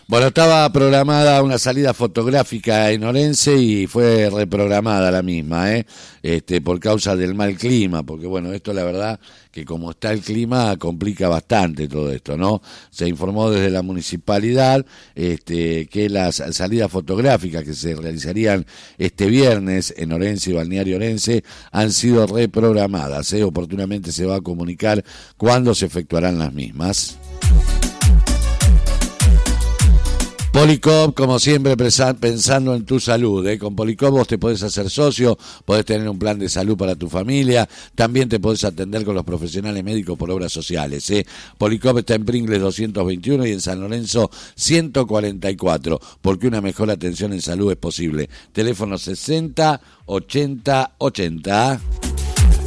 Bueno, estaba programada una salida fotográfica en Orense y fue reprogramada la misma, por causa del mal clima, porque bueno, esto la verdad que como está el clima complica bastante todo esto, ¿no? Se informó desde la municipalidad que las salidas fotográficas que se realizarían este viernes en Orense y Balneario Orense han sido reprogramadas, oportunamente se va a comunicar cuándo se efectuarán las mismas. Policop, como siempre, pensando en tu salud. Con Policop vos te podés hacer socio, podés tener un plan de salud para tu familia, también te podés atender con los profesionales médicos por obras sociales. Policop está en Pringles 221 y en San Lorenzo 144, porque una mejor atención en salud es posible. Teléfono 60 80 80.